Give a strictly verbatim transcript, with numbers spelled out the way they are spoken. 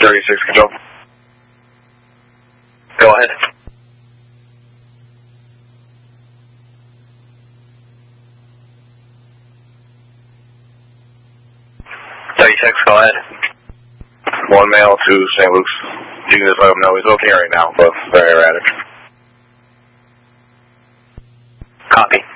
thirty-six control. Go ahead. thirty-six, go ahead. One male to Saint Luke's. You can just let him know he's okay right now, but very erratic. Copy.